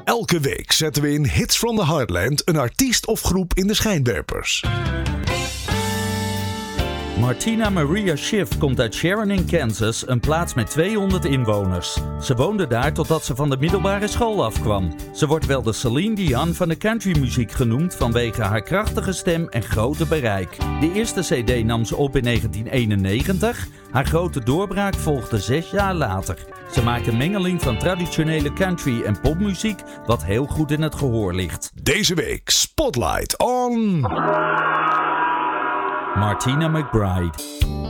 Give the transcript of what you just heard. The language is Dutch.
Elke week zetten we in Hits from the Heartland een artiest of groep in de schijnwerpers. Martina Maria Schiff komt uit Sharon in Kansas, een plaats met 200 inwoners. Ze woonde daar totdat ze van de middelbare school afkwam. Ze wordt wel de Celine Dion van de countrymuziek genoemd vanwege haar krachtige stem en grote bereik. De eerste cd nam ze op in 1991. Haar grote doorbraak volgde 6 jaar later. Ze maakt een mengeling van traditionele country en popmuziek, wat heel goed in het gehoor ligt. Deze week Spotlight on... Martina McBride.